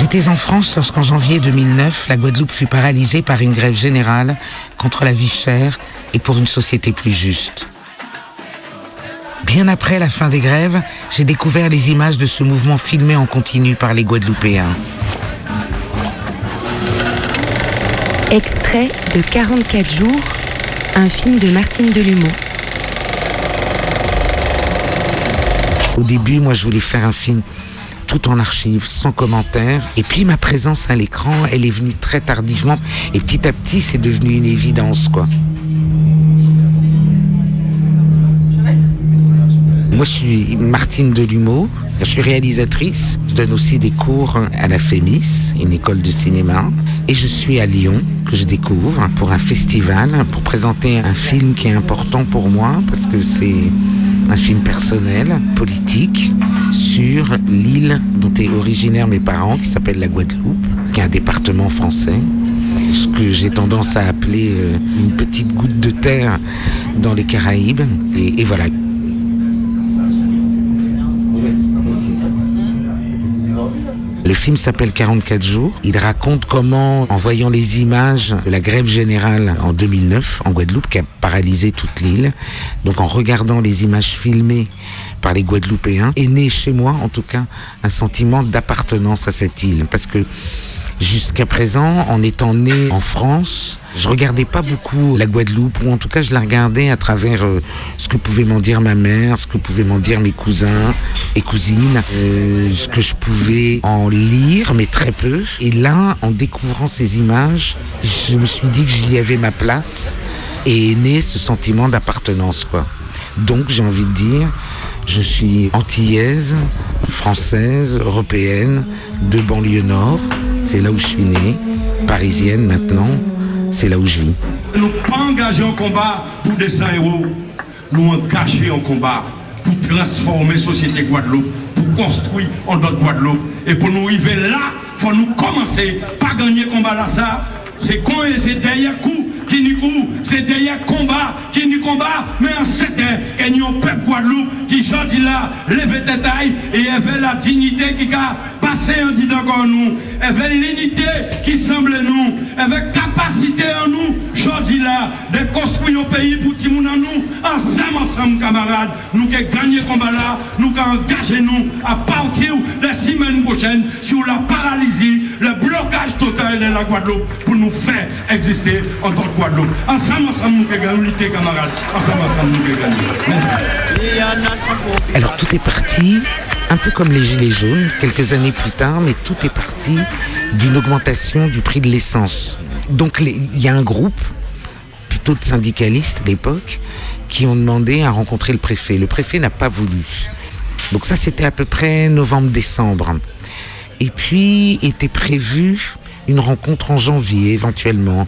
J'étais en France lorsqu'en janvier 2009, la Guadeloupe fut paralysée par une grève générale contre la vie chère et pour une société plus juste. Bien après la fin des grèves, j'ai découvert les images de ce mouvement filmé en continu par les Guadeloupéens. Extrait de 44 jours, un film de Martine Delumeau. Au début, moi, je voulais faire un film tout en archives, sans commentaire. Et puis, ma présence à l'écran, elle est venue très tardivement. Et petit à petit, c'est devenu une évidence, quoi. Moi, je suis Martine Delumeau. Je suis réalisatrice. Je donne aussi des cours à la FEMIS, une école de cinéma. Et je suis à Lyon, que je découvre, pour un festival, pour présenter un film qui est important pour moi, parce que c'est un film personnel, politique, sur l'île dont est originaire mes parents, qui s'appelle la Guadeloupe, qui est un département français. Ce que j'ai tendance à appeler une petite goutte de terre dans les Caraïbes. Et voilà. Le film s'appelle 44 jours. Il raconte comment, en voyant les images de la grève générale en 2009 en Guadeloupe, qui a paralysé toute l'île, donc en regardant les images filmées par les Guadeloupéens, est né chez moi, en tout cas, un sentiment d'appartenance à cette île. Parce que jusqu'à présent, en étant né en France, je regardais pas beaucoup la Guadeloupe, ou en tout cas je la regardais à travers ce que pouvait m'en dire ma mère, ce que pouvaient m'en dire mes cousins et cousines, ce que je pouvais en lire, mais très peu. Et là, en découvrant ces images, je me suis dit que j'y avais ma place et est né ce sentiment d'appartenance, quoi. Donc j'ai envie de dire, je suis antillaise, française, européenne, de banlieue nord. C'est là où je suis née, parisienne maintenant, c'est là où je vis. Nous pas engagés en combat pour des 100 euros, nous engagés en combat pour transformer la société Guadeloupe, pour construire en notre Guadeloupe. Et pour nous arriver là, il faut nous commencer, pas gagner combat là, ça. C'est con et c'est derrière coup qui n'y coup, c'est derrière combat qui n'y combat, mais en certain qu'il y a un peuple Guadeloupe qui aujourd'hui là, lève tête et avait la dignité qui a passé en dit encore nous, avait l'unité qui semble nous, avait capacité en nous, aujourd'hui là, de construire nos pays pour tout le monde en nous, ensemble camarades, nous qui gagné combat là, nous qui engagé nous à partir des semaines prochaines sur la paralysie, le blocage total de la Guadeloupe pour nous faire exister en tant que Guadeloupe. Ensemble nous qui gagnons l'unité camarades, ensemble nous qui gagnons. Merci. Alors tout est parti, un peu comme les Gilets jaunes, quelques années plus tard, mais tout est parti d'une augmentation du prix de l'essence. Donc il y a un groupe, plutôt de syndicalistes à l'époque, qui ont demandé à rencontrer le préfet. Le préfet n'a pas voulu. Donc ça, c'était à peu près novembre-décembre. Et puis était prévue une rencontre en janvier, éventuellement,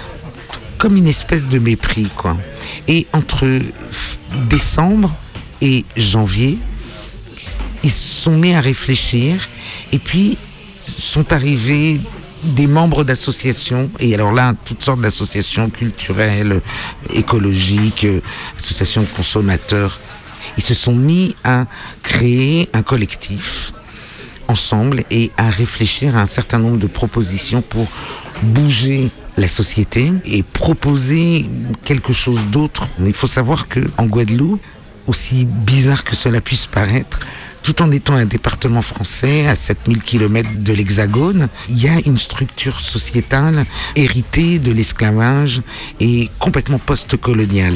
comme une espèce de mépris, quoi. Et entre décembre et janvier, ils se sont mis à réfléchir et puis sont arrivés des membres d'associations, et alors là, toutes sortes d'associations culturelles, écologiques, associations de consommateurs. Ils se sont mis à créer un collectif ensemble et à réfléchir à un certain nombre de propositions pour bouger la société et proposer quelque chose d'autre. Mais il faut savoir qu'en Guadeloupe, aussi bizarre que cela puisse paraître, tout en étant un département français à 7000 km de l'Hexagone, il y a une structure sociétale héritée de l'esclavage et complètement post-coloniale.